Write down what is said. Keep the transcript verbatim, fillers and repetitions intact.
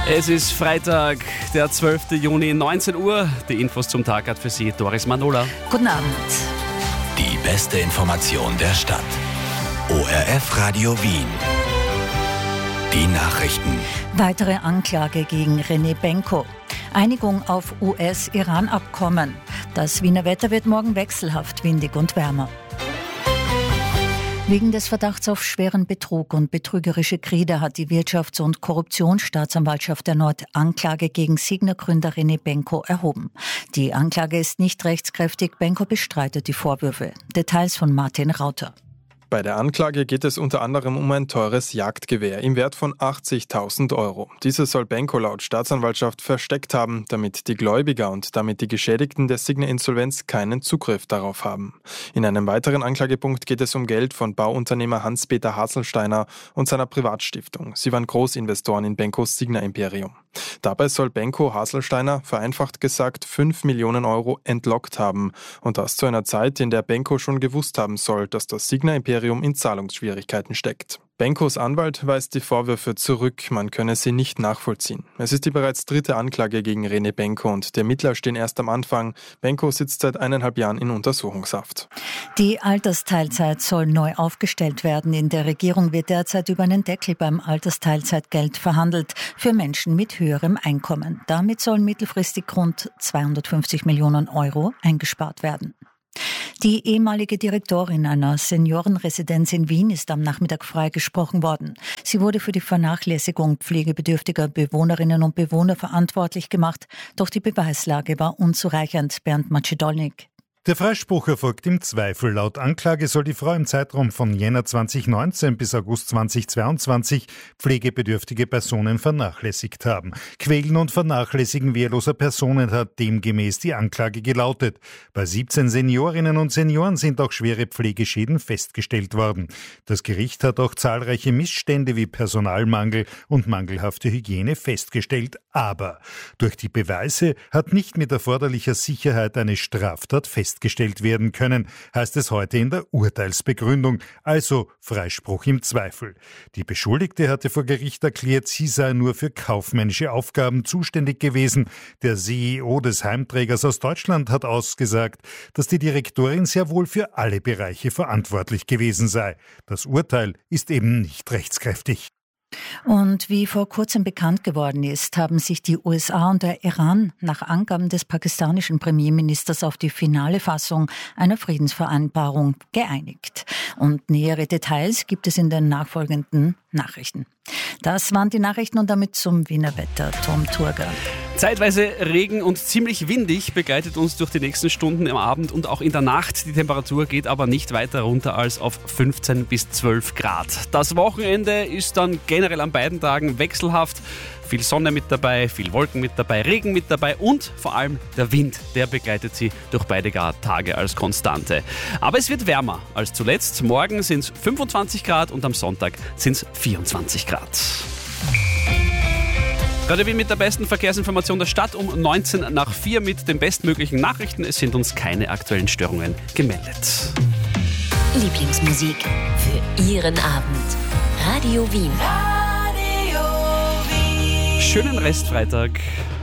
Es ist Freitag, der zwölfte Juni, neunzehn Uhr. Die Infos zum Tag hat für Sie Doris Manola. Guten Abend. Die beste Information der Stadt. O R F Radio Wien. Die Nachrichten. Weitere Anklage gegen René Benko. Einigung auf U S-Iran-Abkommen. Das Wiener Wetter wird morgen wechselhaft windig und wärmer. Wegen des Verdachts auf schweren Betrug und betrügerische Kriede hat die Wirtschafts- und Korruptionsstaatsanwaltschaft der Nord Anklage gegen Signa-Gründer René Benko erhoben. Die Anklage ist nicht rechtskräftig. Benko bestreitet die Vorwürfe. Details von Martin Rauter. Bei der Anklage geht es unter anderem um ein teures Jagdgewehr im Wert von achtzigtausend Euro. Dieses soll Benko laut Staatsanwaltschaft versteckt haben, damit die Gläubiger und damit die Geschädigten der Signa-Insolvenz keinen Zugriff darauf haben. In einem weiteren Anklagepunkt geht es um Geld von Bauunternehmer Hans-Peter Haselsteiner und seiner Privatstiftung. Sie waren Großinvestoren in Benkos Signa-Imperium. Dabei soll Benko Haselsteiner, vereinfacht gesagt, fünf Millionen Euro entlockt haben. Und das zu einer Zeit, in der Benko schon gewusst haben soll, dass das Signa-Imperium in Zahlungsschwierigkeiten steckt. Benkos Anwalt weist die Vorwürfe zurück, man könne sie nicht nachvollziehen. Es ist die bereits dritte Anklage gegen René Benko und die Ermittler stehen erst am Anfang. Benko sitzt seit eineinhalb Jahren in Untersuchungshaft. Die Altersteilzeit soll neu aufgestellt werden. In der Regierung wird derzeit über einen Deckel beim Altersteilzeitgeld verhandelt für Menschen mit höherem Einkommen. Damit sollen mittelfristig rund zweihundertfünfzig Millionen Euro eingespart werden. Die ehemalige Direktorin einer Seniorenresidenz in Wien ist am Nachmittag freigesprochen worden. Sie wurde für die Vernachlässigung pflegebedürftiger Bewohnerinnen und Bewohner verantwortlich gemacht, doch die Beweislage war unzureichend. Bernd Macedolnik. Der Freispruch erfolgt im Zweifel. Laut Anklage soll die Frau im Zeitraum von Jänner zweitausendneunzehn bis August zweitausendzweiundzwanzig pflegebedürftige Personen vernachlässigt haben. Quälen und Vernachlässigen wehrloser Personen hat demgemäß die Anklage gelautet. Bei siebzehn Seniorinnen und Senioren sind auch schwere Pflegeschäden festgestellt worden. Das Gericht hat auch zahlreiche Missstände wie Personalmangel und mangelhafte Hygiene festgestellt. Aber durch die Beweise hat nicht mit erforderlicher Sicherheit eine Straftat festgestellt gestellt werden können, heißt es heute in der Urteilsbegründung, also Freispruch im Zweifel. Die Beschuldigte hatte vor Gericht erklärt, sie sei nur für kaufmännische Aufgaben zuständig gewesen. Der C E O des Heimträgers aus Deutschland hat ausgesagt, dass die Direktorin sehr wohl für alle Bereiche verantwortlich gewesen sei. Das Urteil ist eben nicht rechtskräftig. Und wie vor kurzem bekannt geworden ist, haben sich die U S A und der Iran nach Angaben des pakistanischen Premierministers auf die finale Fassung einer Friedensvereinbarung geeinigt. Und nähere Details gibt es in den nachfolgenden Nachrichten. Das waren die Nachrichten und damit zum Wiener Wetter. Tom Turger. Zeitweise Regen und ziemlich windig begleitet uns durch die nächsten Stunden im Abend und auch in der Nacht. Die Temperatur geht aber nicht weiter runter als auf fünfzehn bis zwölf Grad. Das Wochenende ist dann generell an beiden Tagen wechselhaft. Viel Sonne mit dabei, viel Wolken mit dabei, Regen mit dabei und vor allem der Wind, der begleitet Sie durch beide Tage als Konstante. Aber es wird wärmer als zuletzt. Morgen sind es fünfundzwanzig Grad und am Sonntag sind es vierundzwanzig Grad. Radio Wien mit der besten Verkehrsinformation der Stadt um neunzehn nach vier mit den bestmöglichen Nachrichten. Es sind uns keine aktuellen Störungen gemeldet. Lieblingsmusik für Ihren Abend. Radio Wien. Schönen Restfreitag.